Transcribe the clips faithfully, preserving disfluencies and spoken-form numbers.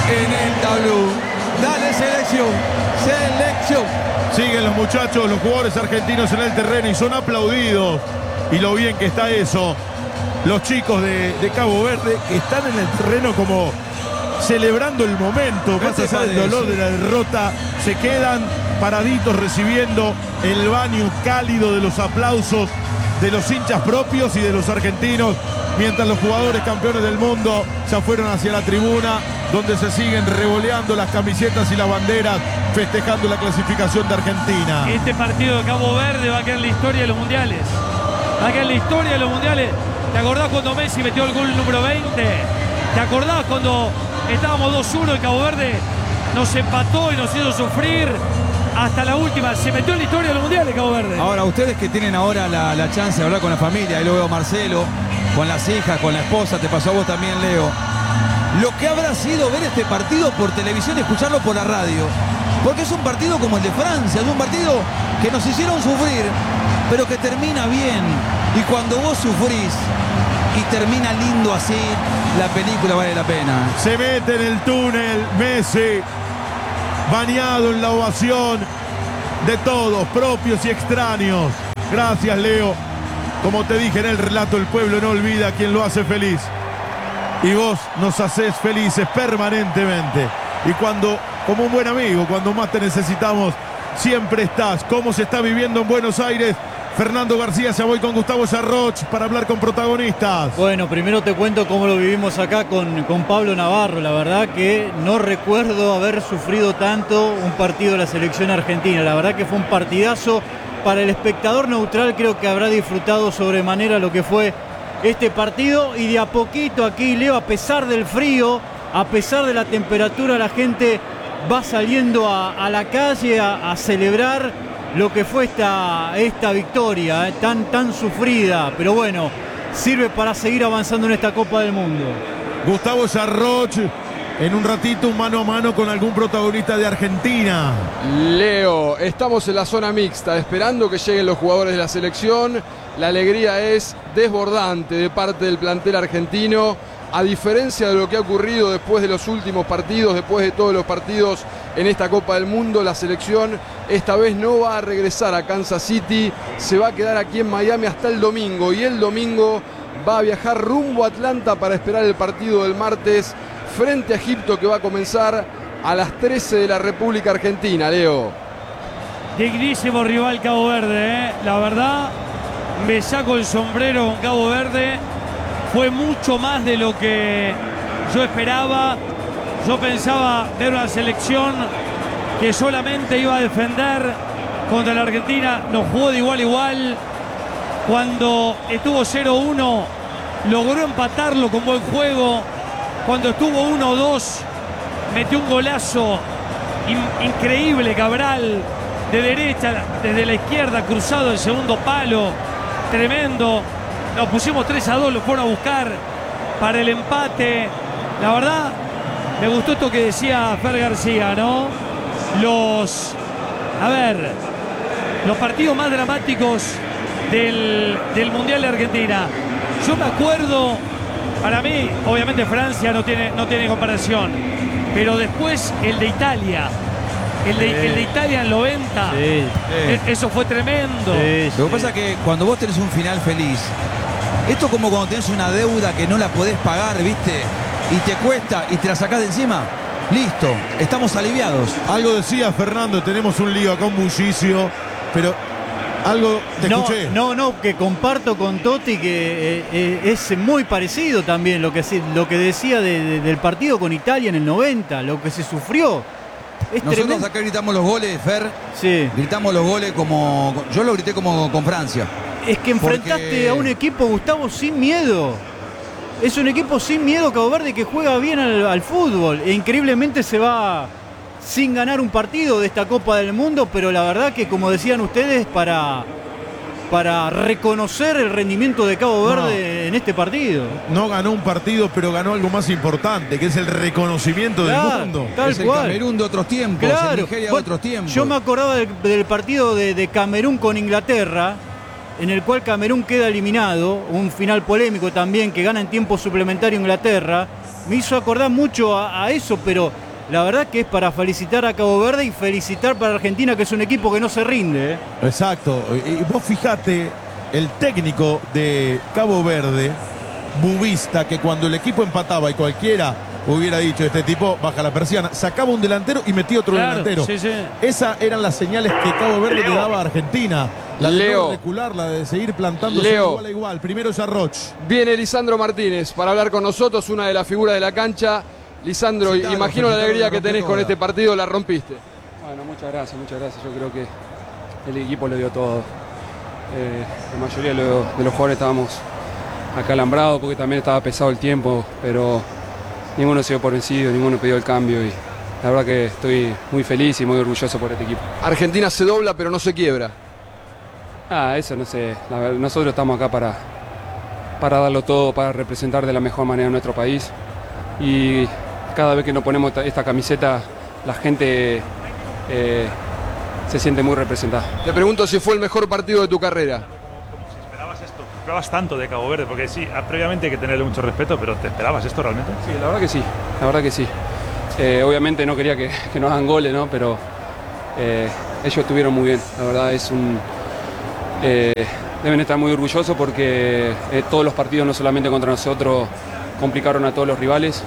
en el tablú. Dale selección, selección. Siguen los muchachos, los jugadores argentinos en el terreno y son aplaudidos. Y lo bien que está eso. Los chicos de, de Cabo Verde que están en el terreno como celebrando el momento, más allá del dolor de la derrota, se quedan paraditos recibiendo el baño cálido de los aplausos de los hinchas propios y de los argentinos, mientras los jugadores campeones del mundo ya fueron hacia la tribuna, donde se siguen revoleando las camisetas y las banderas, festejando la clasificación de Argentina. Este partido de Cabo Verde va a quedar en la historia de los mundiales. Va a quedar en la historia de los mundiales. ¿Te acordás cuando Messi metió el gol número veinte? ¿Te acordás cuando estábamos dos uno y Cabo Verde nos empató y nos hizo sufrir hasta la última? Se metió en la historia de los mundiales Cabo Verde. Ahora, ustedes que tienen ahora la, la chance de hablar con la familia, ahí lo veo a Marcelo, con las hijas, con la esposa, te pasó a vos también, Leo. Lo que habrá sido ver este partido por televisión y escucharlo por la radio. Porque es un partido como el de Francia, es un partido que nos hicieron sufrir, pero que termina bien. Y cuando vos sufrís y termina lindo así, la película vale la pena. Se mete en el túnel Messi, bañado en la ovación de todos, propios y extraños. Gracias, Leo. Como te dije en el relato, el pueblo no olvida a quien lo hace feliz. Y vos nos hacés felices permanentemente. Y cuando, como un buen amigo, cuando más te necesitamos, siempre estás. ¿Cómo se está viviendo en Buenos Aires? Fernando García, ya voy con Gustavo Sarroch para hablar con protagonistas. Bueno, primero te cuento cómo lo vivimos acá con, con Pablo Navarro. La verdad que no recuerdo haber sufrido tanto un partido de la selección argentina. La verdad que fue un partidazo. Para el espectador neutral creo que habrá disfrutado sobremanera lo que fue este partido. Y de a poquito aquí, Leo, a pesar del frío, a pesar de la temperatura, la gente va saliendo a, a la calle a, a celebrar lo que fue esta, esta victoria, eh, tan, tan sufrida, pero bueno, sirve para seguir avanzando en esta Copa del Mundo. Gustavo Sarroch, en un ratito un mano a mano con algún protagonista de Argentina. Leo, estamos en la zona mixta, esperando que lleguen los jugadores de la selección. La alegría es desbordante de parte del plantel argentino. A diferencia de lo que ha ocurrido después de los últimos partidos, después de todos los partidos en esta Copa del Mundo, la selección esta vez no va a regresar a Kansas City, se va a quedar aquí en Miami hasta el domingo, y el domingo va a viajar rumbo a Atlanta para esperar el partido del martes frente a Egipto, que va a comenzar a las trece de la República Argentina, Leo. Dignísimo rival Cabo Verde, ¿eh? La verdad, me saco el sombrero con Cabo Verde. Fue mucho más de lo que yo esperaba. Yo pensaba ver una selección que solamente iba a defender contra la Argentina. Nos jugó de igual a igual. Cuando estuvo cero uno, logró empatarlo con buen juego. Cuando estuvo uno dos, metió un golazo in- increíble, Cabral, de derecha, desde la izquierda, cruzado el segundo palo. Tremendo. Nos pusimos tres a dos, lo fueron a buscar para el empate. La verdad, me gustó esto que decía Fer García, ¿no? Los, a ver, los partidos más dramáticos del, del Mundial de Argentina. Yo me acuerdo, para mí, obviamente Francia no tiene, no tiene comparación, pero después el de Italia. El de, sí. el de Italia en el noventa, sí, sí. Eso fue tremendo. Sí, sí. Lo que pasa es que cuando vos tenés un final feliz, esto es como cuando tenés una deuda que no la podés pagar, ¿viste? Y te cuesta y te la sacás de encima. Listo, estamos aliviados. Algo decía Fernando, tenemos un lío acá, un bullicio, pero algo te no, escuché. No, no, que comparto con Totti que eh, eh, es muy parecido también lo que, lo que decía de, de, del partido con Italia en el noventa, lo que se sufrió. Es Nosotros tremendo. acá gritamos los goles, Fer. Sí. Gritamos los goles como... Yo lo grité como con Francia. Es que enfrentaste porque... a un equipo, Gustavo, sin miedo. Es un equipo sin miedo, Cabo Verde, que juega bien al, al fútbol. E increíblemente se va sin ganar un partido de esta Copa del Mundo, pero la verdad que, como decían ustedes, para... para reconocer el rendimiento de Cabo Verde no, en este partido. No ganó un partido, pero ganó algo más importante, que es el reconocimiento claro, del mundo. Tal es el cual. Camerún de otros tiempos, claro. el Nigeria de otros tiempos. Yo me acordaba del, del partido de, de Camerún con Inglaterra, en el cual Camerún queda eliminado, un final polémico también, que gana en tiempo suplementario Inglaterra, me hizo acordar mucho a, a eso, pero la verdad que es para felicitar a Cabo Verde y felicitar para Argentina, que es un equipo que no se rinde. ¿eh? Exacto. Y vos fijate, el técnico de Cabo Verde, Bubista, que cuando el equipo empataba y cualquiera hubiera dicho, este tipo baja la persiana, sacaba un delantero y metía otro Claro, delantero. sí, sí. Esas eran las señales que Cabo Verde le daba a Argentina. La de Leo. no recular, la de seguir plantándose Leo. igual a igual. Primero es Arroch. Viene Lisandro Martínez para hablar con nosotros, una de las figuras de la cancha. Lisandro, Sí, claro, imagino la felicitado, alegría la que rompió tenés con toda. este partido, la rompiste. Bueno, muchas gracias, muchas gracias. Yo creo que el equipo le dio todo. Eh, la mayoría de los, de los jugadores estábamos acalambrados porque también estaba pesado el tiempo, pero ninguno se dio por vencido, ninguno pidió el cambio y la verdad que estoy muy feliz y muy orgulloso por este equipo. Argentina se dobla pero no se quiebra. Ah, eso no sé. La verdad, nosotros estamos acá para, para darlo todo, para representar de la mejor manera a nuestro país y cada vez que nos ponemos esta, esta camiseta la gente eh, se siente muy representada. Te pregunto si fue el mejor partido de tu carrera. ¿Esperabas esto? ¿Esperabas tanto de Cabo Verde? Porque sí, previamente hay que tenerle mucho respeto, pero ¿te esperabas esto realmente? Sí, la verdad que sí, la verdad que sí. Eh, obviamente no quería que, que nos hagan goles, ¿no? Pero eh, ellos estuvieron muy bien, la verdad es un... Eh, deben estar muy orgullosos porque eh, todos los partidos, no solamente contra nosotros, complicaron a todos los rivales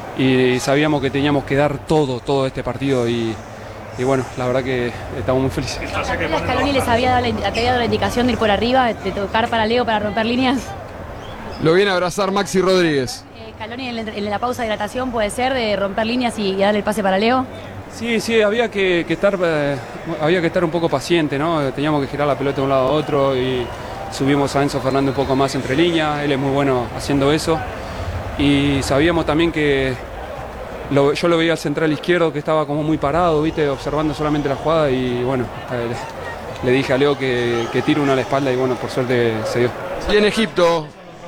y sabíamos que teníamos que dar todo, todo este partido y, y bueno, la verdad que estamos muy felices. Scaloni les había dado, la, había dado la indicación de ir por arriba, de tocar para Leo para romper líneas. Lo viene a abrazar Maxi Rodríguez. Eh, Scaloni en, en la pausa de hidratación puede ser de romper líneas y, y darle el pase para Leo. Sí, sí, había que, que estar, eh, había que estar un poco paciente, ¿no? Teníamos que girar la pelota de un lado a otro y subimos a Enzo Fernández un poco más entre líneas, él es muy bueno haciendo eso. Y sabíamos también que lo, yo lo veía al central izquierdo que estaba como muy parado, ¿viste? Observando solamente la jugada y bueno, eh, le dije a Leo que, que tire uno a la espalda y bueno, por suerte se dio. Y en Egipto,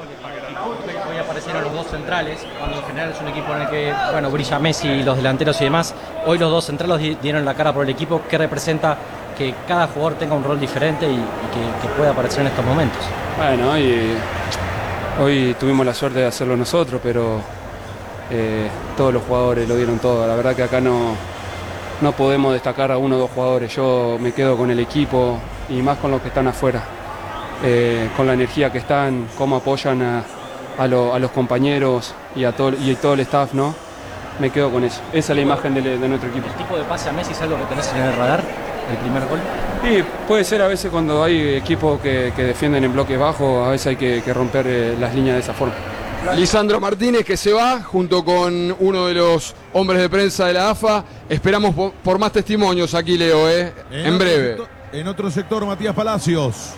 Hoy aparecieron los dos centrales, cuando en general es un equipo en el que, bueno, brilla Messi y los delanteros y demás. Hoy los dos centrales di- dieron la cara por el equipo, que representa que cada jugador tenga un rol diferente y, y que, que pueda aparecer en estos momentos. Bueno, y hoy tuvimos la suerte de hacerlo nosotros, pero eh, todos los jugadores lo dieron todo. La verdad que acá no, no podemos destacar a uno o dos jugadores. Yo me quedo con el equipo y más con los que están afuera. Eh, con la energía que están, cómo apoyan a, a, lo- a los compañeros y a todo, y todo el staff, ¿no? Me quedo con eso. Esa es la imagen de, de nuestro equipo. ¿El tipo de pase a Messi es algo que tenés en el radar? ¿El primer gol? Y puede ser a veces cuando hay equipos que, que defienden en bloques bajos, a veces hay que, que romper eh, las líneas de esa forma. Lisandro Martínez que se va junto con uno de los hombres de prensa de la A F A. Esperamos por, por más testimonios aquí, Leo, ¿eh? en, en otro breve. sector, en otro sector, Matías Palacios.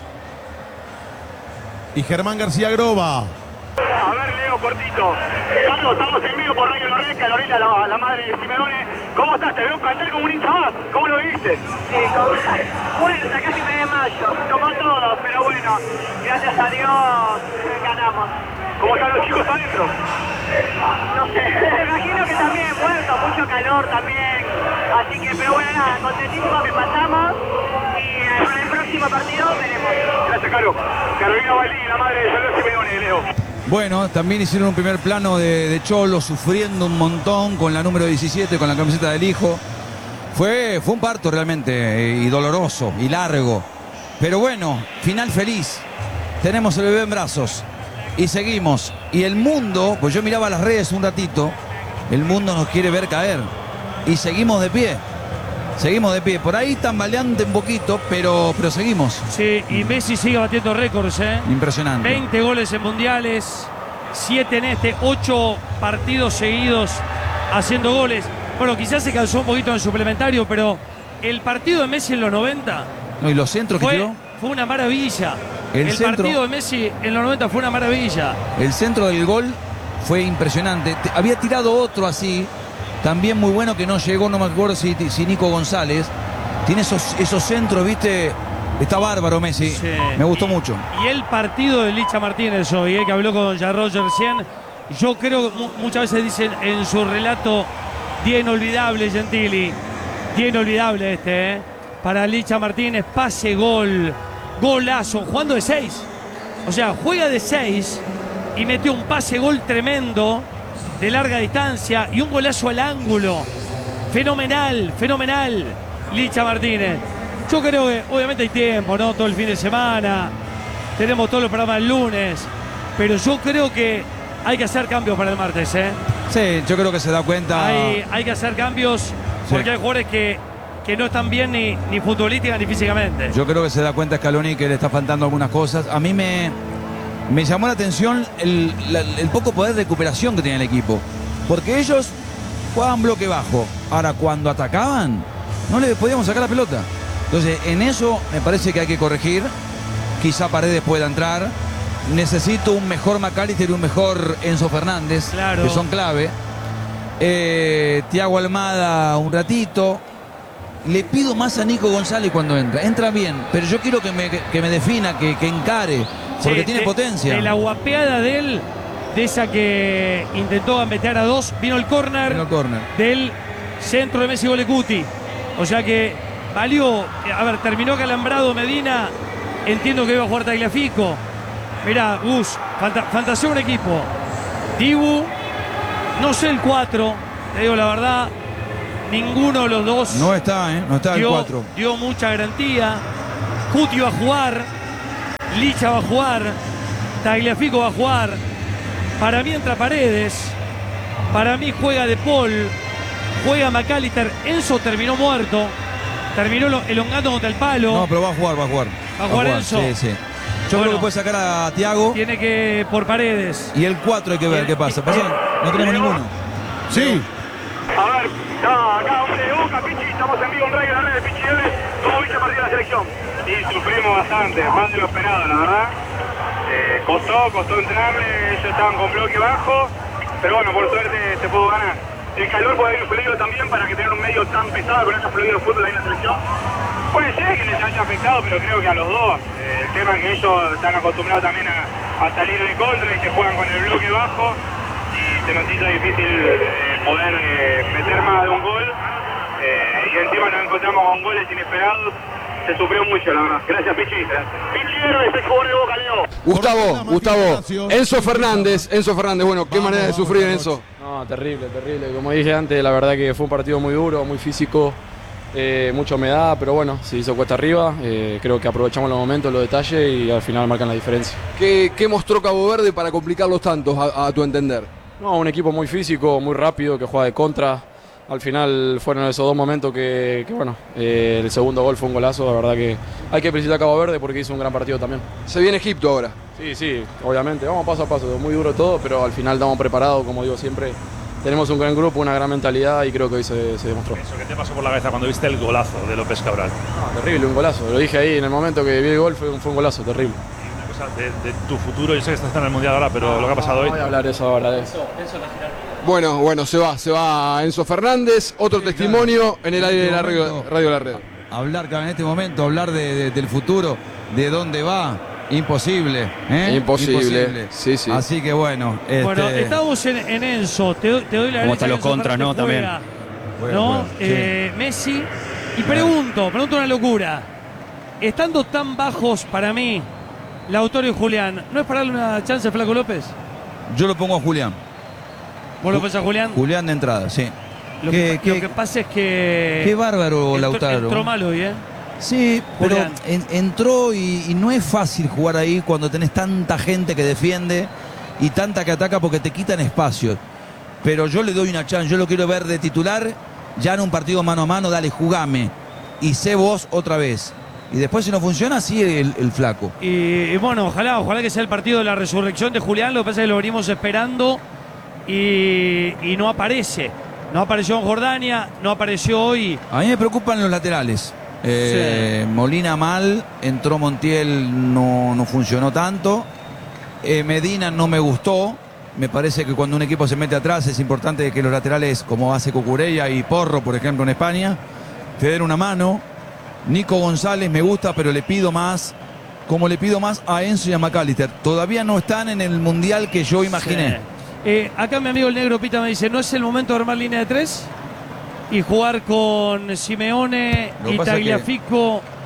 Y Germán García Groba. A ver, Leo, cortito. Carlos, estamos en vivo por Radio Lorreca, Lorena, la, la madre de Simeone. ¿Cómo estás? Te veo cantar como un hincha más. ¿Cómo lo viste? Sí, como... Bueno, casi me de mayo. Como todo, pero bueno, gracias a Dios ganamos. ¿Cómo están los chicos adentro? No sé, me imagino que también muerto, mucho calor también. Así que, pero bueno, nada, contentísimos que pasamos. Y en el próximo partido veremos. Gracias, Caro. Carolina Valdí, la madre de Salud Simeone, Leo. Bueno, también hicieron un primer plano de, de Cholo sufriendo un montón con la número diecisiete, con la camiseta del hijo. Fue, fue un parto realmente eh, y doloroso y largo. Pero bueno, final feliz. Tenemos el bebé en brazos y seguimos. Y el mundo, pues yo miraba las redes un ratito, el mundo nos quiere ver caer. Y seguimos de pie. Seguimos de pie. Por ahí tambaleante un poquito, pero, pero seguimos. Sí, y Messi sigue batiendo récords, ¿eh? Impresionante. veinte goles en mundiales, siete en este, ocho partidos seguidos haciendo goles. Bueno, quizás se cansó un poquito en el suplementario, pero el partido de Messi en los noventa No, y los centros que fue, tiró. fue una maravilla. El El, centro- partido de Messi en los noventa fue una maravilla. El centro del gol fue impresionante. Te- Había tirado otro así, también muy bueno, que no llegó, no me acuerdo si, si Nico González. Tiene esos, esos centros, viste. Está bárbaro Messi. Sí. Me gustó mucho. Y el partido de Licha Martínez hoy, eh, que habló con Jarroger recién, yo creo que mu- muchas veces dicen en su relato, día inolvidable, Gentili. Día inolvidable este, ¿eh? Para Licha Martínez, pase gol, Golazo, jugando de seis. O sea, juega de seis y metió un pase gol tremendo de larga distancia y un golazo al ángulo. Fenomenal, fenomenal, Licha Martínez. Yo creo que obviamente hay tiempo, ¿no? Todo el fin de semana. Tenemos todos los programas el lunes. Pero yo creo que hay que hacer cambios para el martes, ¿eh? Sí, yo creo que se da cuenta. Hay, hay que hacer cambios porque sí. Hay jugadores que, que no están bien ni, ni futbolística ni físicamente. Yo creo que se da cuenta Scaloni que le está faltando algunas cosas. A mí me, me llamó la atención el, la, el poco poder de recuperación que tiene el equipo. Porque ellos jugaban bloque bajo. Ahora, cuando atacaban, no le podíamos sacar la pelota. Entonces, en eso me parece que hay que corregir. Quizá Paredes pueda entrar. Necesito un mejor McAllister y un mejor Enzo Fernández, claro, que son clave. Eh, Thiago Almada un ratito. Le pido más a Nico González cuando entra. Entra bien, pero yo quiero que me, que me defina, que, que encare, porque sí, tiene de, potencia. De la guapeada de él, de esa que intentó gambetear a dos, vino el córner del centro de Messi Golecuti. O sea que valió, a ver, terminó calambrado Medina. Entiendo que iba a jugar Tagliafico. Mirá, Gus, fanta, fantasía un equipo. Dibu, no sé el cuatro, te digo la verdad, ninguno de los dos. No está, ¿eh? No está dio, el cuatro. Dio mucha garantía. Cuti va a jugar, Licha va a jugar, Tagliafico va a jugar. Para mí entra Paredes, para mí juega De Paul, juega McAllister. Enzo terminó muerto, terminó elongando contra el palo. No, pero va a jugar, va a jugar. ¿Va a jugar, va a jugar Enzo? Sí, sí. Yo bueno, creo que puede sacar a Thiago. Tiene que por Paredes. Y el cuatro hay que ver qué pasa. ¿Pasa? No tenemos ninguno. Sí. A ver, está acá hombre de Boca, Pichi, estamos en vivo en Radio La Red de Pichi Debe. ¿Cómo viste el partido de la selección? Sí, sufrimos bastante, más de lo esperado, la verdad. Eh, costó, costó entrarle, ellos estaban con bloque bajo, pero bueno, por suerte se pudo ganar. El calor puede haber influido también para que tengan un medio tan pesado con esa fluidez de fútbol ahí en la selección. Puede ser que les haya afectado, pero creo que a los dos. Eh, el tema es que ellos están acostumbrados también a, a salir de contra y se juegan con el bloque bajo y se nos hizo difícil eh, poder eh, meter más de un gol. Eh, y encima nos encontramos con goles inesperados. Se sufrió mucho, la verdad. Gracias, Pichi. Pichi Héroe, es el jugador de Boca, Leo. Gustavo, Gustavo. Enzo Fernández, Enzo Fernández. Bueno, qué manera de sufrir, Enzo. No, terrible, terrible. Como dije antes, la verdad que fue un partido muy duro, muy físico. Eh, mucha humedad, pero bueno, se hizo cuesta arriba. Eh, creo que aprovechamos los momentos, los detalles y al final marcan la diferencia. ¿Qué, qué mostró Cabo Verde para complicarlos tantos, a, a tu entender? No, un equipo muy físico, muy rápido, que juega de contra. Al final fueron esos dos momentos que, que bueno, eh, el segundo gol fue un golazo. La verdad que hay que felicitar a Cabo Verde porque hizo un gran partido también. Se viene Egipto ahora. Sí, sí, obviamente. Vamos paso a paso, muy duro todo, pero al final estamos preparados, como digo siempre. Tenemos un gran grupo, una gran mentalidad y creo que hoy se, se demostró. Eso, ¿qué te pasó por la cabeza cuando viste el golazo de López Cabral? No, terrible, un golazo. Lo dije ahí en el momento que vi el gol, fue un, fue un golazo, terrible. Y una cosa de, de tu futuro, yo sé que estás en el Mundial ahora, pero no, lo que ha pasado no, hoy... No voy a hablar eso ahora. De eso. Bueno, bueno, se va, se va Enzo Fernández, otro sí, testimonio claro. en el aire de la radio, radio La Red. Hablar, claro, en este momento, hablar de, de, del futuro, de dónde va, imposible. ¿eh? Imposible. Imposible, sí, sí. Así que bueno. Este... Bueno, estamos en, en Enzo, te, te doy la ¿Cómo están los contras, no? Juega, También. Bueno, ¿no? Bueno, eh, sí. Messi. Y pregunto, pregunto una locura. Estando tan bajos para mí, Lautaro y Julián, ¿no es para darle una chance a Flaco López? Yo lo pongo a Julián. ¿Vos lo pensás a Julián? Julián de entrada, sí. Lo que, que, lo que pasa es que... Qué bárbaro Lautaro. Entró mal hoy, ¿eh? Sí, pero en, entró y, y no es fácil jugar ahí cuando tenés tanta gente que defiende y tanta que ataca porque te quitan espacios. Pero yo le doy una chance, yo lo quiero ver de titular, ya en un partido mano a mano, dale, jugame. Y sé vos otra vez. Y después si no funciona, sí el, el Flaco. Y, y bueno, ojalá, ojalá que sea el partido de la resurrección de Julián, lo que pasa es que lo venimos esperando y, y no aparece. No apareció en Jordania, no apareció hoy. A mí me preocupan los laterales. Eh, sí. Molina mal, entró Montiel, no, no funcionó tanto. Eh, Medina no me gustó. Me parece que cuando un equipo se mete atrás es importante que los laterales, como hace Cucurella y Porro, por ejemplo, en España, te den una mano. Nico González me gusta, pero le pido más, como le pido más a Enzo y a McAllister. Todavía no están en el mundial que yo imaginé. Sí. Eh, acá mi amigo el negro Pita me dice, ¿no es el momento de armar línea de tres? Y jugar con Simeone y Tagliafico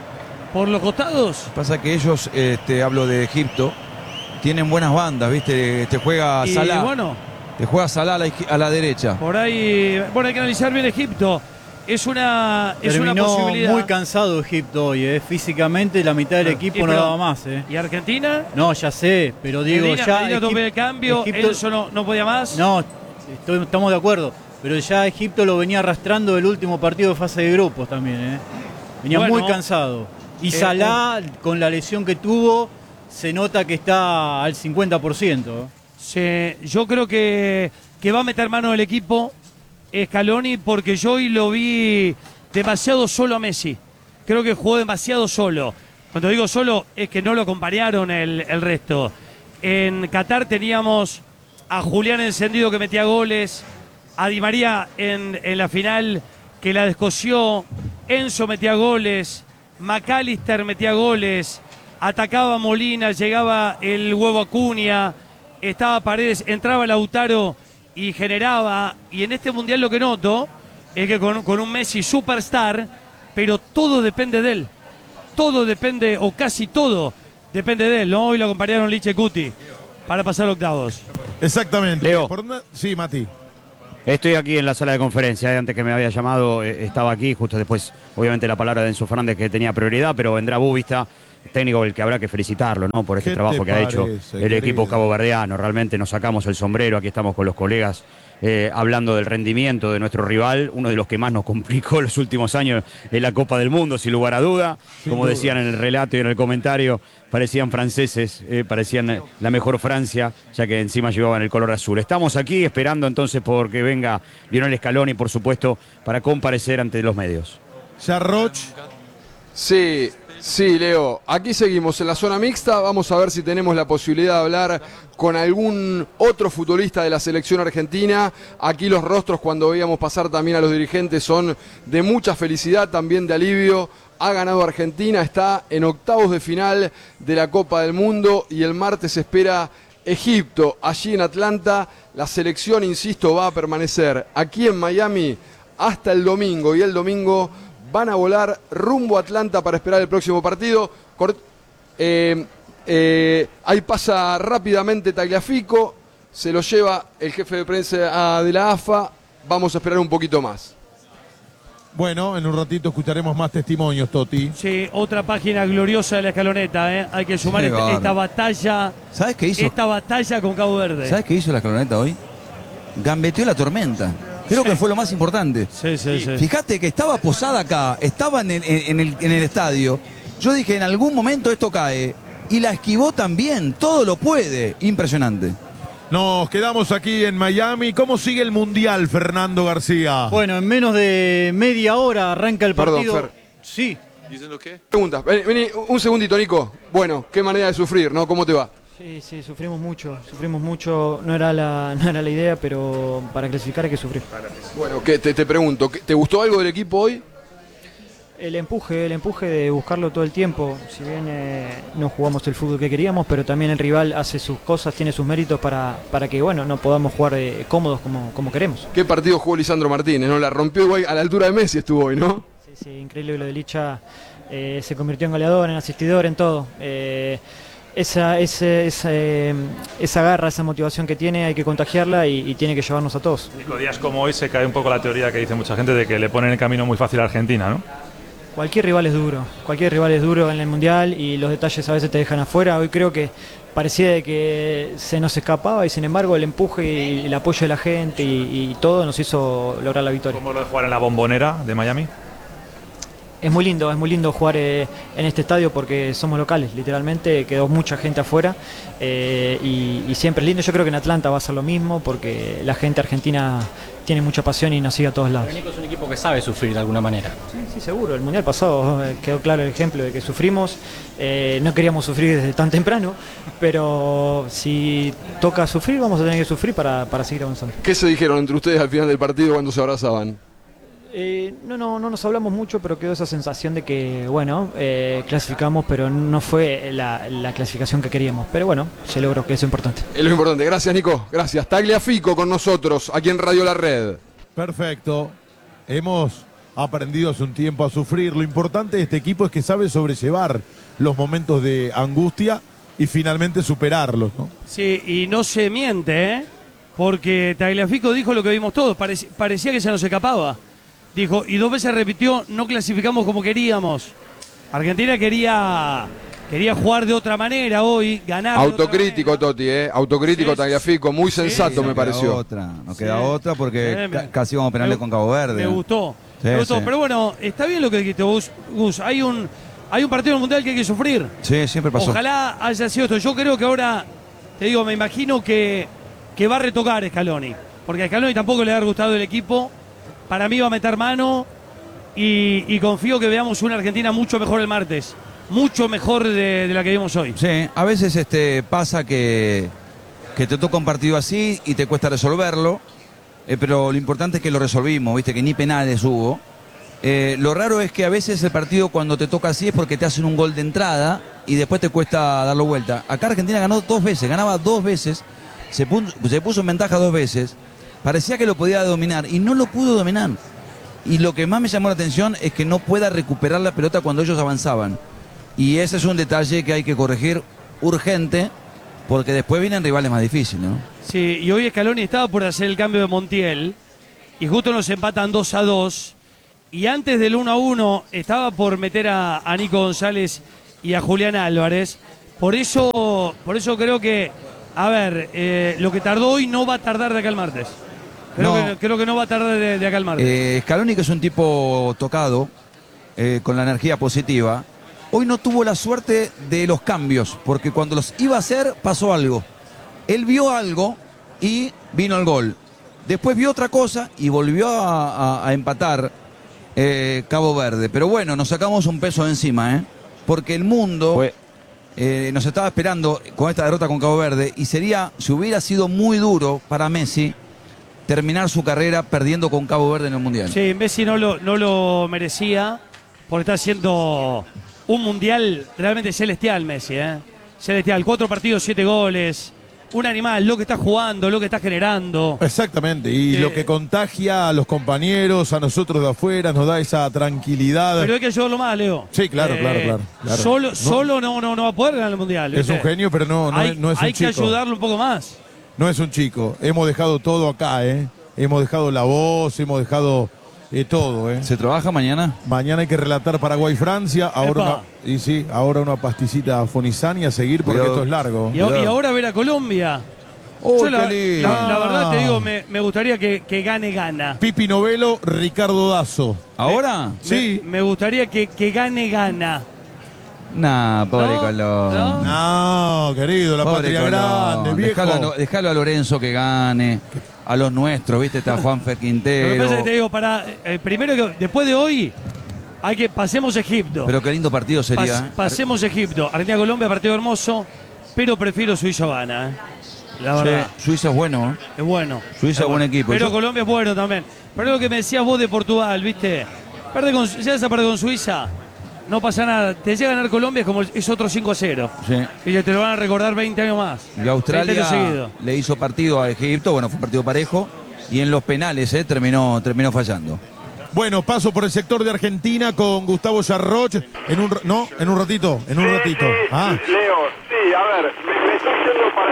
por los costados. Pasa que ellos, este, hablo de Egipto, tienen buenas bandas, ¿viste? Te juega Y Salah. bueno, Te juega Salah a la, izqui- a la derecha. por ahí, bueno, hay que analizar bien Egipto. Es una, es una Terminó posibilidad. muy cansado Egipto hoy, eh. Físicamente la mitad del equipo Y no pero- daba más. Eh. ¿Y Argentina? No, ya sé, pero digo, Medina, ya... Medina tomó Egip- el cambio, Egipto- Enzo no, no podía más. No, estoy- estamos de acuerdo, pero ya Egipto lo venía arrastrando el último partido de fase de grupos también. Eh. Venía Bueno, muy cansado. Y eh, Salah, con la lesión que tuvo, se nota que está al cincuenta por ciento. Sí, yo creo que, que va a meter mano el equipo Scaloni, porque yo hoy lo vi demasiado solo a Messi. Creo que jugó demasiado solo. Cuando digo solo es que no lo acompañaron el, el resto. En Qatar teníamos a Julián Encendido que metía goles, a Di María en, en la final que la descosió, Enzo metía goles, McAllister metía goles, atacaba Molina, llegaba el huevo Acuña, estaba Paredes, entraba Lautaro y generaba. Y en este mundial lo que noto es que con, con un Messi superstar, pero todo depende de él. Todo depende, o casi todo, depende de él, ¿no? Hoy lo acompañaron Liche Cuti para pasar octavos. Exactamente. Leo. Por una- Sí, Mati. Estoy aquí en la sala de conferencia, eh, antes que me había llamado, eh, estaba aquí, justo después, obviamente, la palabra de Enzo Fernández que tenía prioridad, pero vendrá Bubista, técnico el que habrá que felicitarlo, ¿no? Por este ¿Qué trabajo te que ha hecho parece, el querido? equipo caboverdiano. Realmente nos sacamos el sombrero, aquí estamos con los colegas eh, hablando del rendimiento de nuestro rival, uno de los que más nos complicó los últimos años en la Copa del Mundo, sin lugar a duda. Sin Como duda. decían en el relato y en el comentario, parecían franceses, eh, parecían eh, la mejor Francia, ya que encima llevaban el color azul. Estamos aquí esperando entonces por que venga Lionel Scaloni, por supuesto, para comparecer ante los medios. Ya Roch. Sí, sí, Leo. Aquí seguimos en la zona mixta. Vamos a ver si tenemos la posibilidad de hablar con algún otro futbolista de la selección argentina. Aquí los rostros, cuando veíamos pasar también a los dirigentes, son de mucha felicidad, también de alivio. Ha ganado Argentina, está en octavos de final de la Copa del Mundo y el martes se espera Egipto, allí en Atlanta. La selección, insisto, va a permanecer aquí en Miami hasta el domingo, y el domingo van a volar rumbo a Atlanta para esperar el próximo partido. Cort- eh, eh, ahí pasa rápidamente Tagliafico, se lo lleva el jefe de prensa de la A F A. Vamos a esperar un poquito más. Bueno, en un ratito escucharemos más testimonios, Toti. Sí, otra página gloriosa de la escaloneta, ¿eh? Hay que sumar Qué este- bárbaro. esta batalla. ¿Sabes qué hizo? Esta batalla con Cabo Verde. ¿Sabes qué hizo la escaloneta hoy? Gambeteó la tormenta. Creo que fue lo más importante. Sí, sí, sí. Fíjate que estaba posada acá, estaba en el, en el- en el estadio. Yo dije, en algún momento esto cae. Y la esquivó también, todo lo puede. Impresionante. Nos quedamos aquí en Miami. ¿Cómo sigue el Mundial, Fernando García? Bueno, en menos de media hora arranca el Perdón, partido. Fer. Sí. ¿Diciendo qué? Preguntas. Vení, vení, un segundito, Nico. Bueno, qué manera de sufrir, ¿no? ¿Cómo te va? Sí, sí, sufrimos mucho, sufrimos mucho, no era la, no era la idea, pero para clasificar hay que sufrir. Bueno, ¿qué, te, te pregunto, ¿qué- ¿te gustó algo del equipo hoy? El empuje, el empuje de buscarlo todo el tiempo, si bien eh, no jugamos el fútbol que queríamos, pero también el rival hace sus cosas, tiene sus méritos para, para que bueno, no podamos jugar eh, cómodos como, como queremos. ¿Qué partido jugó Lisandro Martínez? ¿No? La rompió igual a la altura de Messi estuvo hoy, ¿no? Sí, sí, increíble lo de Licha, eh, se convirtió en goleador, en asistidor, en todo. Eh, esa, ese- esa, eh, esa garra, esa motivación que tiene hay que contagiarla y, y tiene que llevarnos a todos. Nico, días como hoy se cae un poco la teoría que dice mucha gente de que le ponen el camino muy fácil a Argentina, ¿no? Cualquier rival es duro, cualquier rival es duro en el Mundial y los detalles a veces te dejan afuera. Hoy creo que parecía de que se nos escapaba y sin embargo el empuje y el apoyo de la gente y, y todo nos hizo lograr la victoria. ¿Cómo lo de jugar en la Bombonera de Miami? Es muy lindo, es muy lindo jugar eh, en este estadio porque somos locales, literalmente quedó mucha gente afuera eh, y, y siempre es lindo. Yo creo que en Atlanta va a ser lo mismo porque la gente argentina tiene mucha pasión y nos sigue a todos lados. Nico es un equipo que sabe sufrir de alguna manera. Sí, sí, seguro. El Mundial pasado eh, quedó claro el ejemplo de que sufrimos. Eh, no queríamos sufrir desde tan temprano, pero si toca sufrir, vamos a tener que sufrir para, para seguir avanzando. ¿Qué se dijeron entre ustedes al final del partido cuando se abrazaban? Eh, no, no, no nos hablamos mucho, pero quedó esa sensación de que, bueno, eh, clasificamos, pero no fue la, la clasificación que queríamos. Pero bueno, se logró, que eso es importante. Es lo importante. Gracias, Nico. Gracias. Tagliafico con nosotros aquí en Radio La Red. Perfecto. Hemos ha aprendido hace un tiempo a sufrir. Lo importante de este equipo es que sabe sobrellevar los momentos de angustia y finalmente superarlos, ¿no? Sí, y no se miente, ¿eh? Porque Tagliafico dijo lo que vimos todos, parec- parecía que se nos escapaba. Dijo, y dos veces repitió, no clasificamos como queríamos. Argentina quería, quería jugar de otra manera hoy, ganar. Autocrítico, Totti, ¿eh? Autocrítico, Sí, Tagliafico, muy sí, sensato sí, me No queda pareció. otra, no Sí. queda otra porque Sí, ca- me- casi vamos a penales me- con Cabo Verde. Me gustó, Sí, me gustó. sí. Pero bueno, está bien lo que dijiste vos, Gus. Hay un, hay un partido mundial que hay que sufrir. Sí, siempre pasó. Ojalá haya sido esto. Yo creo que ahora, te digo, me imagino que, que va a retocar Scaloni. Porque a Scaloni tampoco le ha gustado el equipo. Para mí va a meter mano y, y confío que veamos una Argentina mucho mejor el martes. Mucho mejor de, de la que vimos hoy. Sí, a veces este, pasa que, que te toca un partido así y te cuesta resolverlo, eh, pero lo importante es que lo resolvimos, viste, que ni penales hubo. Eh, lo raro es que a veces el partido cuando te toca así es porque te hacen un gol de entrada y después te cuesta darlo vuelta. Acá Argentina ganó dos veces, ganaba dos veces, se puso, se puso en ventaja dos veces, parecía que lo podía dominar y no lo pudo dominar. Y lo que más me llamó la atención es que no pueda recuperar la pelota cuando ellos avanzaban. Y ese es un detalle que hay que corregir urgente, porque después vienen rivales más difíciles, ¿no? Sí, y hoy Scaloni estaba por hacer el cambio de Montiel y justo nos empatan dos a dos. Y antes del uno a uno estaba por meter a, a Nico González y a Julián Álvarez. Por eso, por eso creo que, a ver, eh, lo que tardó hoy no va a tardar de acá al martes. Creo, No. que, creo que no va a tardar de, de acá al martes. Eh, Scaloni, que es un tipo tocado, eh, con la energía positiva, hoy no tuvo la suerte de los cambios, porque cuando los iba a hacer pasó algo. Él vio algo y vino el gol. Después vio otra cosa y volvió a, a- a empatar eh, Cabo Verde. Pero bueno, nos sacamos un peso de encima, ¿eh? Porque el mundo eh, nos estaba esperando con esta derrota con Cabo Verde y sería, si hubiera sido muy duro para Messi, terminar su carrera perdiendo con Cabo Verde en el Mundial. Sí, Messi no lo, no lo merecía porque está haciendo un mundial realmente celestial Messi, ¿eh? Celestial, cuatro partidos, siete goles, un animal, lo que está jugando, lo que está generando. Exactamente, y Eh, lo que contagia a los compañeros, a nosotros de afuera, nos da esa tranquilidad. Pero hay que ayudarlo más, Leo. Sí, claro, Eh, claro, claro, claro. Solo, No. solo no, no, no va a poder ganar el mundial. Es un ¿viste? genio, pero no, no, hay, es- no es un hay que chico. ayudarlo un poco más. No es un chico. Hemos dejado todo acá, ¿eh? Hemos dejado la voz, hemos dejado eh, todo, ¿eh? ¿Se trabaja mañana? Mañana hay que relatar Paraguay-Francia. Ahora Epa. una, y sí, ahora una pasticita Fonizani a seguir porque Cuidado. esto es largo. Y, a- y ahora ver a Colombia. ¡Oh, Yo la, qué lindo! la- la verdad te Ah. digo, me, me gustaría que, que gane Gana. Pipi Novelo, Ricardo Dazo. ¿Ahora? Sí. Me, me gustaría que, que gane Gana. Nah, pobre ¿No? Colón. ¿No? No, querido, la Pobre patria Colón. grande, viejo. Dejalo a, dejalo a Lorenzo que gane. A los nuestros, ¿viste? Está Juanfer Lo que Quintero. pasa es que te digo, para, eh, primero que después de hoy, hay que pasemos Egipto. Pero qué lindo partido sería. Pas- ¿eh? pasemos Egipto. Argentina-Colombia, partido hermoso, pero prefiero Suiza-Gana. ¿eh? La Sí, verdad, Suiza es bueno, ¿eh? es bueno. Suiza es buen equipo. Pero Yo- Colombia es bueno también. Pero lo que me decías vos de Portugal, ¿viste? Perde con, ya esa perder con Suiza, no pasa nada. Te llega a ganar Colombia, es como es otro cinco a cero. Sí. Y ya te lo van a recordar veinte años más. Y veinte Australia años seguidos. le hizo partido a Egipto, bueno, fue un partido parejo. Y en los penales, ¿eh? Terminó, terminó fallando. Bueno, paso por el sector de Argentina con Gustavo Yarroch. En un, ra- no, en un ratito, en un ratito. Ah, Leo, sí, a ver, me, me está yendo para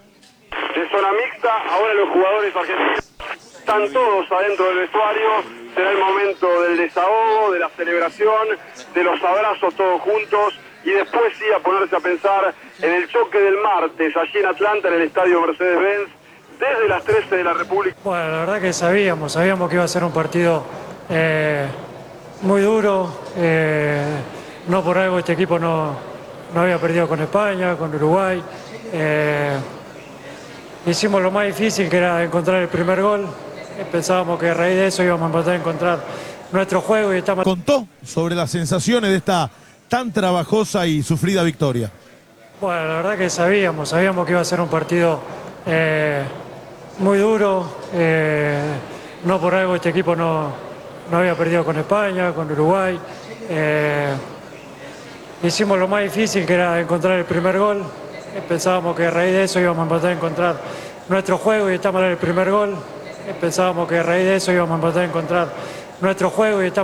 de zona mixta, ahora los jugadores argentinos están todos adentro del vestuario, será el momento del desahogo, de la celebración, de los abrazos todos juntos y después sí a ponerse a pensar en el choque del martes allí en Atlanta, en el estadio Mercedes-Benz, desde las trece de la República. Bueno, la verdad que sabíamos, sabíamos que iba a ser un partido eh, muy duro. eh, no por algo este equipo no, no había perdido con España, con Uruguay. eh, hicimos lo más difícil, que era encontrar el primer gol. eh, pensábamos que a raíz de eso íbamos a empezar a encontrar nuestro juego y estamos... contó sobre las sensaciones de esta tan trabajosa y sufrida victoria. Bueno, la verdad que sabíamos, sabíamos que iba a ser un partido eh, muy duro. eh, no por algo este equipo no, no había perdido con España, con Uruguay. eh, hicimos lo más difícil, que era encontrar el primer gol. eh, pensábamos que a raíz de eso íbamos a empezar a encontrar nuestro juego y estamos en el primer gol. eh, pensábamos que a raíz de eso íbamos a empezar a encontrar nuestro juego y estamos